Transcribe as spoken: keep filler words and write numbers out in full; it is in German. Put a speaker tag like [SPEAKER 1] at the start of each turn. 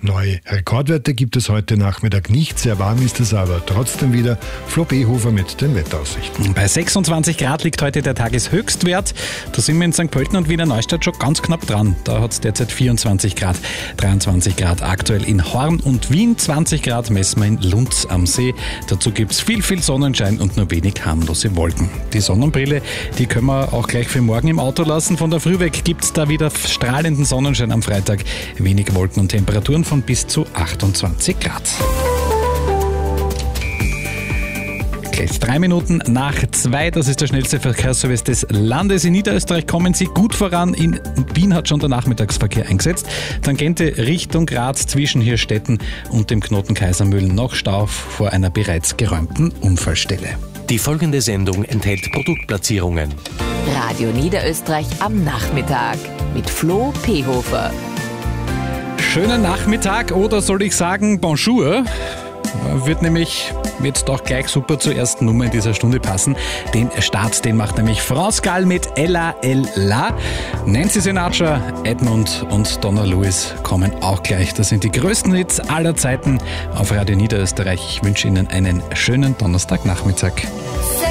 [SPEAKER 1] Neue Rekordwerte gibt es heute Nachmittag nicht. Sehr warm ist es aber trotzdem wieder. Flo Behofer mit den Wetteraussichten.
[SPEAKER 2] Bei sechsundzwanzig Grad liegt heute der Tageshöchstwert. Da sind wir in Sankt Pölten und Wiener Neustadt schon ganz knapp dran. Da hat es derzeit vierundzwanzig Grad, dreiundzwanzig Grad aktuell in Horn und Wien, zwanzig Grad messen wir in Lunz am See. Dazu gibt es viel, viel Sonnenschein und nur wenig harmlose Wolken. Die Sonnenbrille, die können wir auch gleich für morgen im Auto lassen. Von der Früh weg gibt es da wieder strahlenden Sonnenschein am Freitag. Wenig Wolken und Temperaturen von bis zu achtundzwanzig Grad. Gleich drei Minuten nach zwei, das ist der schnellste Verkehrsservice des Landes. In Niederösterreich kommen Sie gut voran. In Wien hat schon der Nachmittagsverkehr eingesetzt. Tangente Richtung Graz zwischen Hirstetten und dem Knoten Kaisermühlen noch Stau vor einer bereits geräumten Unfallstelle.
[SPEAKER 3] Die folgende Sendung enthält Produktplatzierungen.
[SPEAKER 4] Radio Niederösterreich am Nachmittag mit Flo Behofer.
[SPEAKER 2] Schönen Nachmittag oder soll ich sagen Bonjour? Wird nämlich jetzt auch gleich super zur ersten Nummer in dieser Stunde passen. Den Start, den macht nämlich France Gall mit Ella Ella. Nancy Sinatra, Edmund und Donna Lewis kommen auch gleich. Das sind die größten Hits aller Zeiten auf Radio Niederösterreich. Ich wünsche Ihnen einen schönen Donnerstagnachmittag.